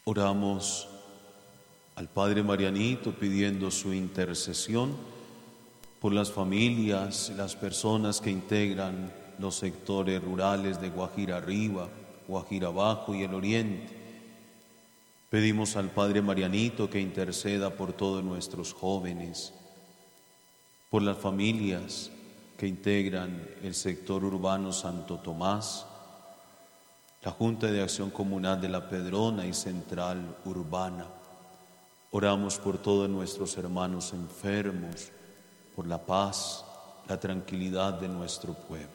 Oramos al Padre Marianito pidiendo su intercesión por las familias, las personas que integran los sectores rurales de Guajira Arriba, Guajira Abajo y el Oriente. Pedimos al Padre Marianito que interceda por todos nuestros jóvenes, por las familias que integran el sector urbano Santo Tomás, la Junta de Acción Comunal de La Pedrona y Central Urbana. Oramos por todos nuestros hermanos enfermos, por la paz, la tranquilidad de nuestro pueblo.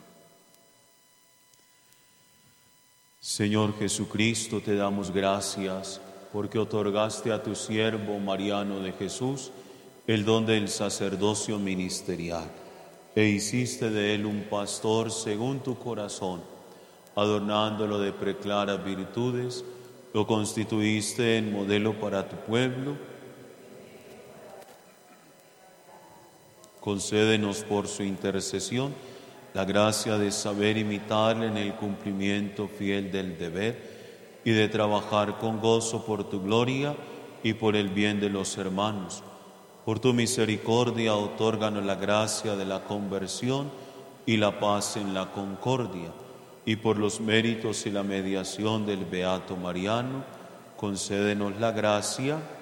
Señor Jesucristo, te damos gracias porque otorgaste a tu siervo Mariano de Jesús el don del sacerdocio ministerial e hiciste de él un pastor según tu corazón, adornándolo de preclaras virtudes, lo constituiste en modelo para tu pueblo. Concédenos por su intercesión la gracia de saber imitarle en el cumplimiento fiel del deber y de trabajar con gozo por tu gloria y por el bien de los hermanos. Por tu misericordia, otórganos la gracia de la conversión y la paz en la concordia. Y por los méritos y la mediación del Beato Mariano, concédenos la gracia